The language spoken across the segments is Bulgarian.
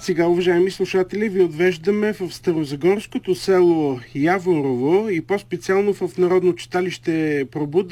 Сега, уважаеми слушатели, ви отвеждаме в старозагорското село Яворово и по-специално в Народно читалище Пробуда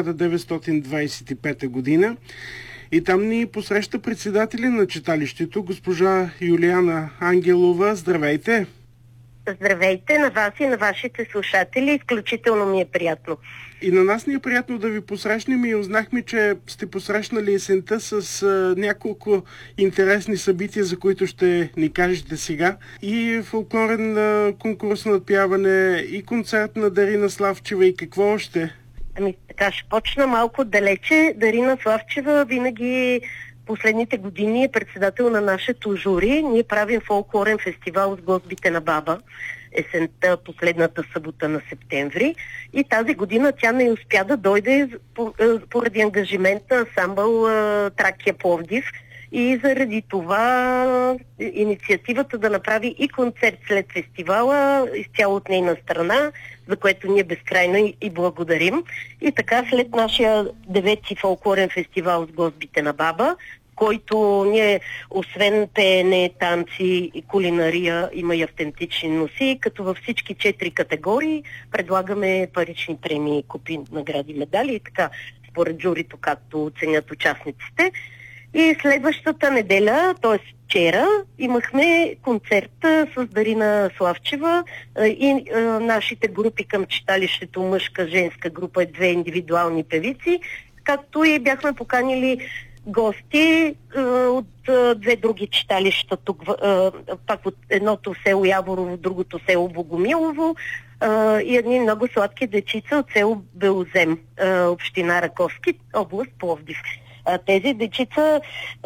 1925 година. И там ни посреща председателя на читалището, госпожа Юлиана Ангелова. Здравейте! Здравейте на вас и на вашите слушатели. Изключително ми е приятно. И на нас ни е приятно да ви посрещнем и узнахме, че сте посрещнали есента с няколко интересни събития, за които ще ни кажете сега. И фолклорен конкурс на отпяване, и концерт на Дарина Славчева, и какво още? Така ще почна малко далече. Дарина Славчева винаги последните години е председател на нашето жури. Ние правим фолклорен фестивал с гостбите на баба есента, последната събота на септември. И тази година тя не успя да дойде поради ангажимента ансамбъл Тракия Пловдив. И заради това инициативата да направи и концерт след фестивала изцяло от нейна страна, за което ние безкрайно и благодарим. И така след нашия 9-ти фолклорен фестивал с гостбите на баба, който ние, освен пеене, танци и кулинария, има и автентични носи, като във всички 4 категории предлагаме парични премии, купи, награди, медали и така, според журито, както оценят участниците. И следващата неделя, т.е. вчера, имахме концерт с Дарина Славчева и нашите групи към читалището, мъжка, женска група и 2 индивидуални певици, както и бяхме поканили гости от 2 други читалища тук, пак от едното село Яворово, другото село Богомилово и едни много сладки дечица от село Белозем, община Раковски, област Пловдив. Тези дечица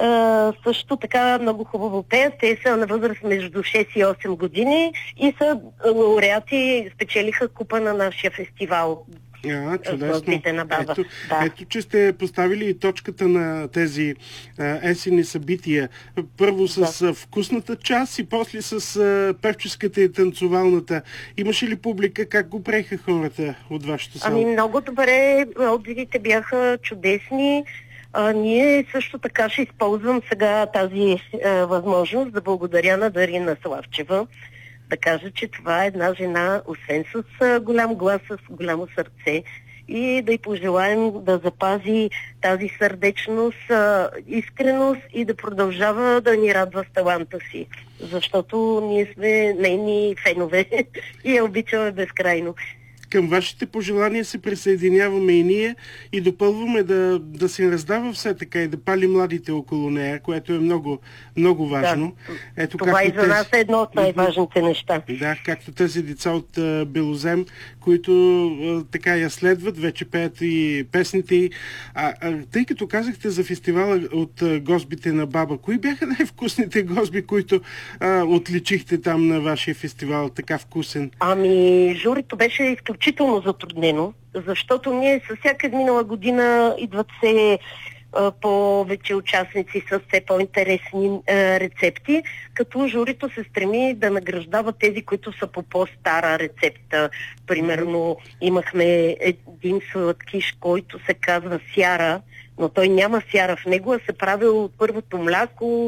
също така много хубаво пеят. Те са на възраст между 6 и 8 години и са лауреати, спечелиха купа на нашия фестивал. Чудесно. Ето, че сте поставили и точката на тези есенни събития. Първо с вкусната част и после с певческата и танцовалната. Имаше ли публика? Как го приеха хората от вашето село? Много добре. Отзивите бяха чудесни. Ние също така ще използвам сега тази възможност да благодаря на Дарина Славчева, да кажа, че това е една жена, освен с голям глас, с голямо сърце, и да й пожелаем да запази тази сърдечност, искреност и да продължава да ни радва с таланта си. Защото ние сме нейни фенове и я обичаме безкрайно. Към вашите пожелания се присъединяваме и ние и допълваме да се раздава все така и да пали младите около нея, което е много, много важно. Да, ето, това и за нас е едно от най-важните неща. Да, както тези деца от Белозем, които така я следват, вече пеят и песните й. Тъй като казахте за фестивала от гостбите на баба, кои бяха най-вкусните гостби, които отличихте там на вашия фестивал, така вкусен? Журито беше изключително затруднено, защото ние със всяка минала година идват се повече участници с все по-интересни рецепти, като журито се стреми да награждава тези, които са по по-стара рецепта. Примерно имахме един сладкиш, който се казва сяра, но той няма сяра в него, а се прави от първото мляко,